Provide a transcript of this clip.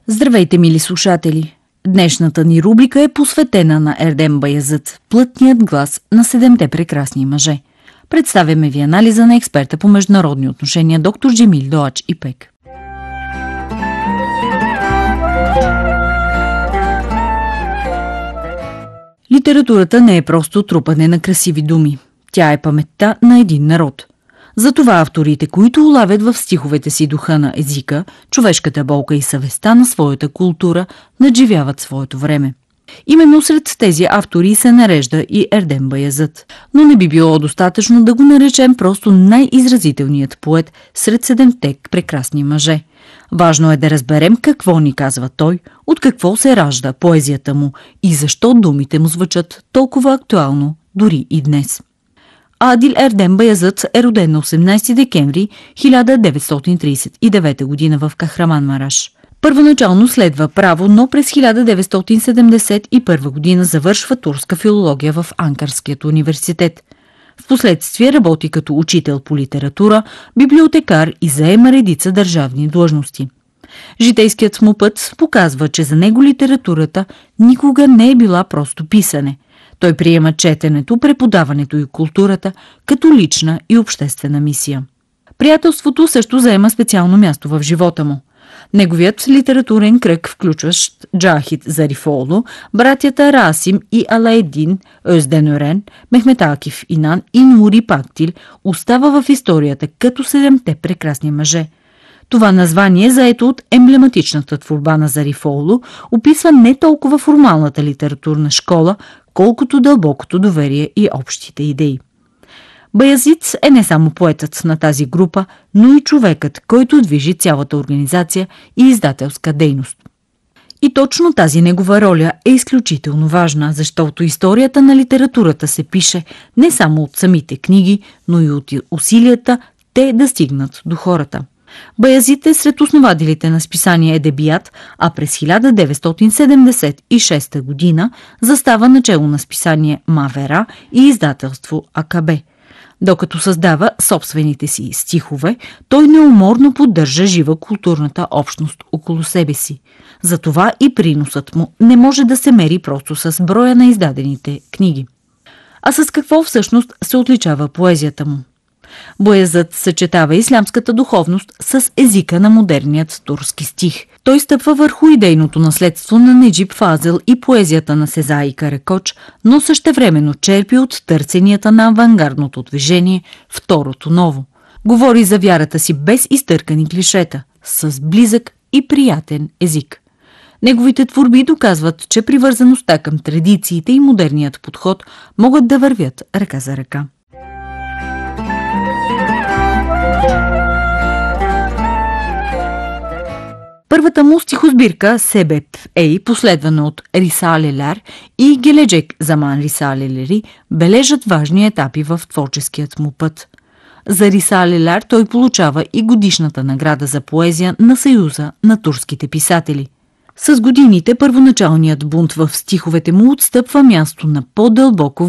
Здравейте, мили слушатели! Днешната ни рубрика е посветена на Ердем Баязит, плътният глас на седемте прекрасни мъже. Представяме ви анализа на експерта по международни отношения доктор Джемил Доач Ипек. Литературата не е просто трупане на красиви думи. Тя е паметта на един народ. Затова авторите, които улавят в стиховете си духа на езика, човешката болка и съвестта на своята култура, надживяват своето време. Именно сред тези автори се нарежда и Ердем Баязит. Но не би било достатъчно да го наречем просто най-изразителният поет сред седемте прекрасни мъже. Важно е да разберем какво ни казва той, от какво се ражда поезията му и защо думите му звучат толкова актуално дори и днес. Адил Ердем Баязит е роден на 18 декември 1939 г. в Кахраманмараш. Първоначално следва право, но през 1971 г. завършва турска филология в Анкарският университет. Впоследствие работи като учител по литература, библиотекар и заема редица държавни длъжности. Житейският му път показва, че за него литературата никога не е била просто писане. Той приема четенето, преподаването и културата като лична и обществена мисия. Приятелството също заема специално място в живота му. Неговият литературен кръг, включващ Джахид Зарифолу, братята Расим и Алаедин Özdенörен, Мехмет Акиф Инан и Нури Пактил, остава в историята като седемте прекрасни мъже. Това название, заето от емблематичната творба на Зарифолу, описва не толкова формалната литературна школа, колкото дълбокото доверие и общите идеи. Баязит е не само поетът на тази група, но и човекът, който движи цялата организация и издателска дейност. И точно тази негова роля е изключително важна, защото историята на литературата се пише не само от самите книги, но и от усилията те да стигнат до хората. Баязит е сред основателите на списание Едебият, а през 1976 година застава начело на списание Мавера и издателство АКБ. Докато създава собствените си стихове, той неуморно поддържа жива културната общност около себе си. Затова и приносът му не може да се мери просто с броя на издадените книги. А с какво всъщност се отличава поезията му? Баязит съчетава ислямската духовност с езика на модерният турски стих. Той стъпва върху идейното наследство на Неджип Фазел и поезията на Сезай Каракоч, но същевременно черпи от търсенията на авангардното движение Второто ново. Говори за вярата си без изтъркани клишета, с близък и приятен език. Неговите творби доказват, че привързаността към традициите и модерният подход могат да вървят ръка за ръка. Първата му стихосбирка Себеп Ей, последвана от Рисалелер и Геледжек Заман Рисалелери, бележат важни етапи в творческият му път. За Рисалелер той получава и годишната награда за поезия на Съюза на турските писатели. С годините първоначалният бунт в стиховете му отстъпва място на по-дълбоко